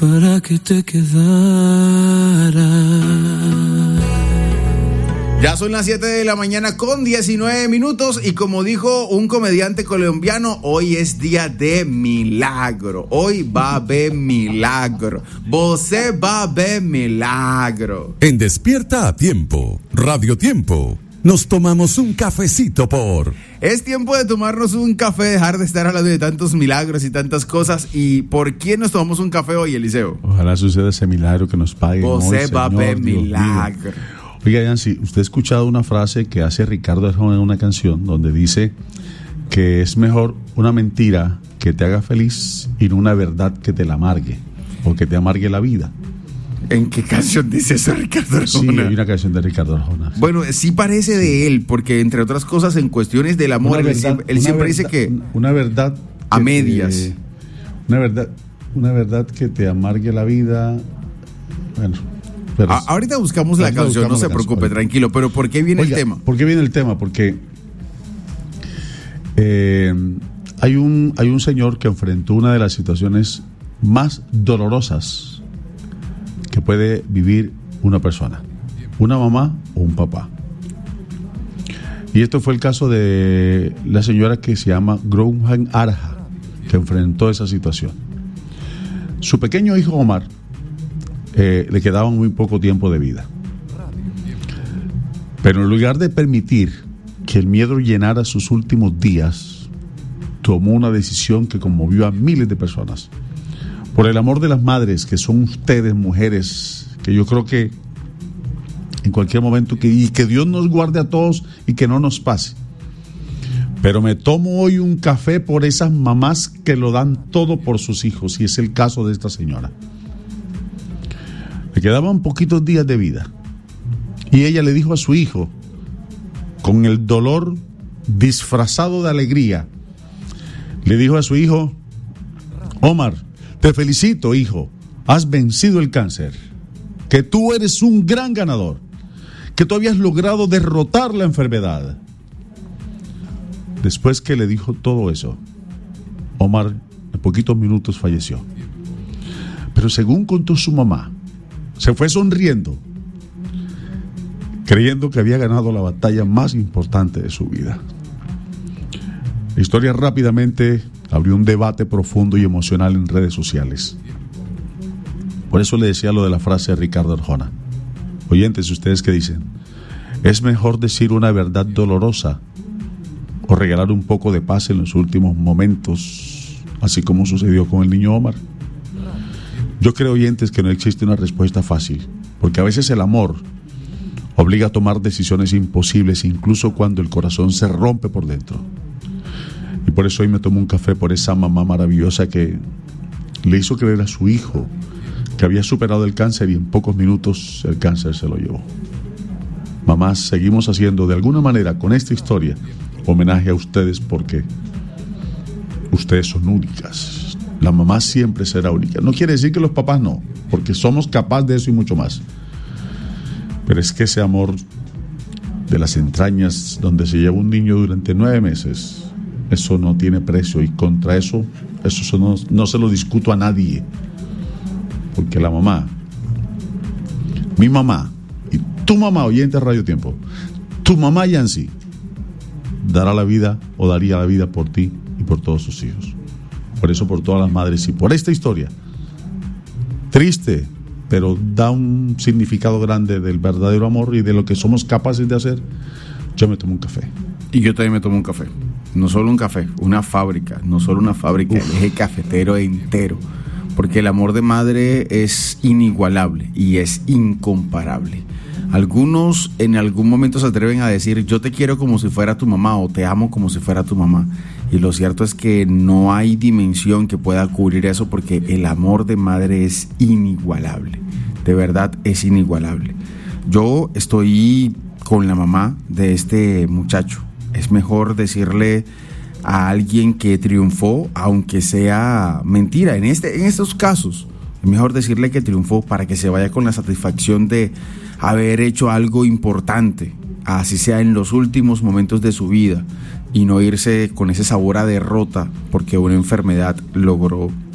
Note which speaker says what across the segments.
Speaker 1: para que te quedaras.
Speaker 2: Ya son las 7 de la mañana con 19 minutos y como dijo un comediante colombiano, hoy es día de milagro. Hoy va a haber milagro. Você va a ver milagro.
Speaker 3: En Despierta a Tiempo, Radio Tiempo, nos tomamos un cafecito por...
Speaker 2: Es tiempo de tomarnos un café, dejar de estar hablando de tantos milagros y tantas cosas. ¿Y por quién nos tomamos un café hoy, Eliseo?
Speaker 4: Ojalá suceda ese milagro que nos paguen hoy,
Speaker 2: Você va a ver
Speaker 4: Dios
Speaker 2: milagro.
Speaker 4: mío. Oiga, Yancy, usted ha escuchado una frase que hace Ricardo Arjona en una canción donde dice que es mejor una mentira que te haga feliz y no una verdad que te la amargue o que te amargue la vida.
Speaker 2: ¿En qué canción dice eso, Ricardo Arjona?
Speaker 4: Sí, hay una canción de Ricardo Arjona.
Speaker 2: Bueno, sí parece de él, porque entre otras cosas en cuestiones del amor, él siempre dice que...
Speaker 4: Una verdad...
Speaker 2: A medias.
Speaker 4: Una verdad que te amargue la vida... Bueno...
Speaker 2: ahorita buscamos la canción, no se preocupe, tranquilo. Pero ¿por qué viene el tema?
Speaker 4: ¿Por qué viene el tema? Porque hay un señor que enfrentó una de las situaciones más dolorosas que puede vivir una persona, una mamá o un papá. Y esto fue el caso de la señora que se llama Grohan Arja, que enfrentó esa situación. Su pequeño hijo Omar le quedaba muy poco tiempo de vida. Pero en lugar de permitir que el miedo llenara sus últimos días, tomó una decisión que conmovió a miles de personas. Por el amor de las madres, que son ustedes, mujeres, que yo creo que en cualquier momento, y que Dios nos guarde a todos y que no nos pase. Pero me tomo hoy un café por esas mamás que lo dan todo por sus hijos, y es el caso de esta señora. Le quedaban poquitos días de vida y ella le dijo a su hijo, con el dolor disfrazado de alegría, le dijo a su hijo: Omar, te felicito, hijo, has vencido el cáncer, que tú eres un gran ganador, que tú habías logrado derrotar la enfermedad. Después que le dijo todo eso, Omar en poquitos minutos falleció. Pero según contó su mamá, se fue sonriendo, creyendo que había ganado la batalla más importante de su vida. La historia rápidamente abrió un debate profundo y emocional en redes sociales. Por eso le decía lo de la frase de Ricardo Arjona. Oyentes, ¿ustedes qué dicen? ¿Es mejor decir una verdad dolorosa o regalar un poco de paz en los últimos momentos, así como sucedió con el niño Omar? Yo creo, oyentes, que no existe una respuesta fácil, porque a veces el amor obliga a tomar decisiones imposibles, incluso cuando el corazón se rompe por dentro. Y por eso hoy me tomo un café por esa mamá maravillosa que le hizo creer a su hijo que había superado el cáncer y en pocos minutos el cáncer se lo llevó. Mamás, seguimos haciendo de alguna manera con esta historia homenaje a ustedes, porque ustedes son únicas. La mamá siempre será única. No quiere decir que los papás no, porque somos capaces de eso y mucho más. Pero es que ese amor de las entrañas, donde se lleva un niño durante 9 meses, eso no tiene precio, y contra eso no se lo discuto a nadie. Porque la mamá, mi mamá y tu mamá, oyente de Radio Tiempo, tu mamá Yancy, dará la vida o daría la vida por ti y por todos sus hijos. Por eso, por todas las madres y por esta historia triste, pero da un significado grande del verdadero amor y de lo que somos capaces de hacer, yo me tomo un café.
Speaker 2: Y yo también me tomo un café. No solo un café, una fábrica. No solo una fábrica, el eje cafetero entero. Porque el amor de madre es inigualable y es incomparable. Algunos en algún momento se atreven a decir: yo te quiero como si fuera tu mamá, o te amo como si fuera tu mamá. Y lo cierto es que no hay dimensión que pueda cubrir eso, porque el amor de madre es inigualable. De verdad es inigualable. Yo estoy con la mamá de este muchacho. Es mejor decirle a alguien que triunfó, aunque sea mentira. En estos casos, es mejor decirle que triunfó para que se vaya con la satisfacción de haber hecho algo importante, así sea en los últimos momentos de su vida, y no irse con ese sabor a derrota porque una enfermedad logró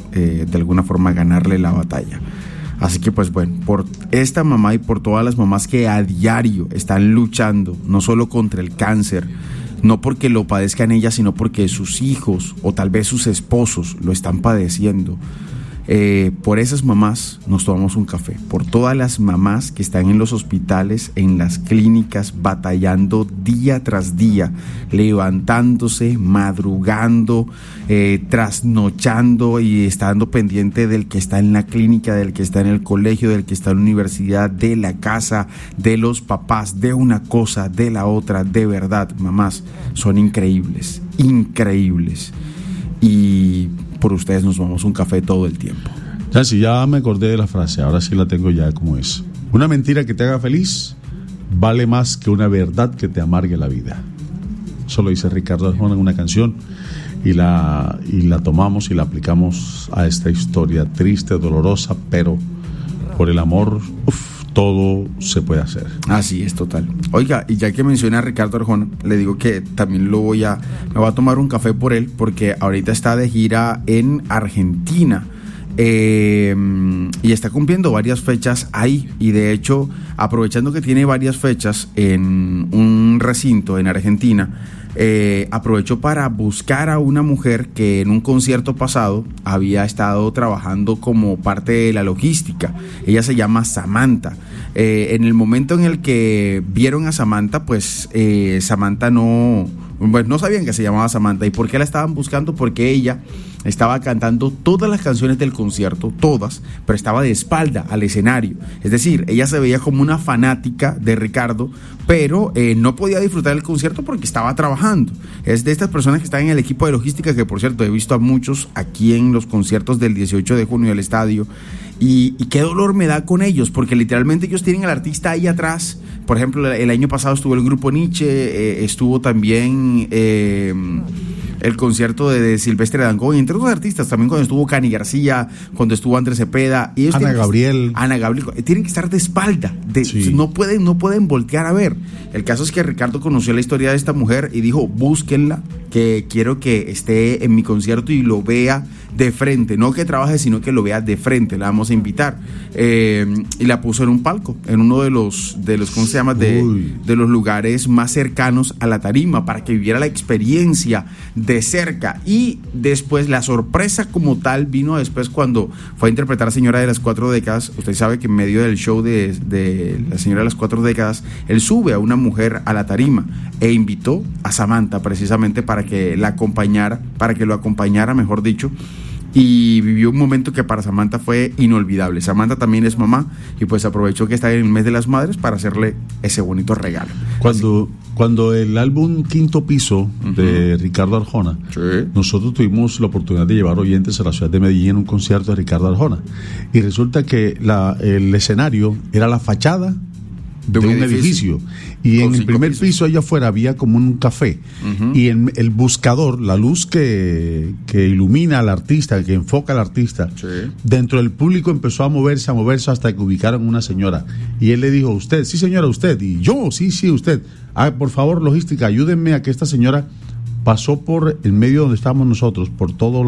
Speaker 2: de alguna forma ganarle la batalla. Así que pues bueno, por esta mamá y por todas las mamás que a diario están luchando, no solo contra el cáncer, no porque lo padezcan ellas, sino porque sus hijos o tal vez sus esposos lo están padeciendo. Por esas mamás nos tomamos un café, por todas las mamás que están en los hospitales, en las clínicas, batallando día tras día, levantándose, madrugando, trasnochando y estando pendiente del que está en la clínica, del que está en el colegio, del que está en la universidad, de la casa, de los papás, de una cosa, de la otra. De verdad, mamás, son increíbles, increíbles. Y por ustedes nos tomamos un café todo el tiempo.
Speaker 4: Ya, sí, ya me acordé de la frase, ahora sí la tengo ya como es. Una mentira que te haga feliz vale más que una verdad que te amargue la vida. Eso lo dice Ricardo Arjona en una canción y la tomamos y la aplicamos a esta historia triste, dolorosa, pero por el amor, todo se puede hacer.
Speaker 2: Así es, total. Oiga, y ya que menciona a Ricardo Arjona, le digo que también me voy a tomar un café por él, porque ahorita está de gira en Argentina. Y está cumpliendo varias fechas ahí, y de hecho, aprovechando que tiene varias fechas en un recinto en Argentina, aprovechó para buscar a una mujer que en un concierto pasado había estado trabajando como parte de la logística. Ella se llama Samantha. En el momento en el que vieron a Samantha, pues Samantha no sabían que se llamaba Samantha. ¿Y por qué la estaban buscando? Porque ella estaba cantando todas las canciones del concierto, todas, pero estaba de espalda al escenario. Es decir, ella se veía como una fanática de Ricardo, pero no podía disfrutar del concierto porque estaba trabajando. Es de estas personas que están en el equipo de logística, que por cierto he visto a muchos aquí en los conciertos del 18 de junio del estadio. Y qué dolor me da con ellos, porque literalmente ellos tienen al artista ahí atrás. Por ejemplo, el año pasado estuvo el grupo Nietzsche, estuvo también el concierto de Silvestre Dangond, entre otros artistas, también cuando estuvo Cani García, cuando estuvo Andrés Cepeda, y
Speaker 4: Ana Gabriel,
Speaker 2: tienen que estar de espalda, sí. no pueden voltear a ver. El caso es que Ricardo conoció la historia de esta mujer y dijo: búsquenla, que quiero que esté en mi concierto y lo vea de frente, no que trabaje, sino que lo vea de frente. La vamos a invitar, y la puso en un palco, en uno de los ¿cómo se llama? De los lugares más cercanos a la tarima, para que viviera la experiencia de cerca. Y después la sorpresa como tal vino después, cuando fue a interpretar a Señora de las 4 décadas. Usted sabe que en medio del show de la Señora de las 4 décadas, él sube a una mujer a la tarima e invitó a Samantha precisamente para que la acompañara, mejor dicho. Y vivió un momento que para Samantha fue inolvidable. Samantha también es mamá y pues aprovechó que está en el mes de las madres para hacerle ese bonito regalo.
Speaker 4: Cuando el álbum Quinto Piso de Ricardo Arjona, sí, nosotros tuvimos la oportunidad de llevar oyentes a la ciudad de Medellín en un concierto de Ricardo Arjona, y resulta que el escenario era la fachada de un edificio, y en el primer piso allá afuera había como un café, y en el buscador, la luz que ilumina al artista, que enfoca al artista, sí, dentro del público empezó a moverse hasta que ubicaron una señora, y él le dijo: usted, sí señora, usted, y yo, sí, usted, por favor, logística, ayúdenme a que esta señora pasó por el medio donde estábamos nosotros, por todo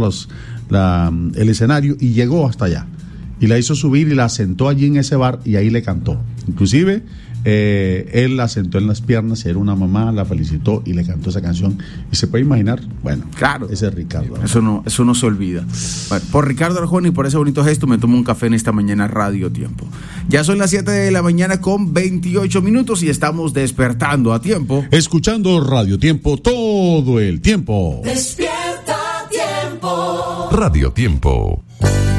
Speaker 4: el escenario, y llegó hasta allá, y la hizo subir y la sentó allí en ese bar, y ahí le cantó. Inclusive él la sentó en las piernas, era una mamá, la felicitó y le cantó esa canción. Y se puede imaginar, bueno, claro, ese es Ricardo.
Speaker 2: Eso no se olvida. Bueno, por Ricardo Arjona y por ese bonito gesto me tomo un café en esta mañana Radio Tiempo. Ya son las 7 de la mañana con 28 minutos y estamos despertando a tiempo,
Speaker 4: escuchando Radio Tiempo todo el tiempo.
Speaker 5: Despierta Tiempo.
Speaker 3: Radio Tiempo.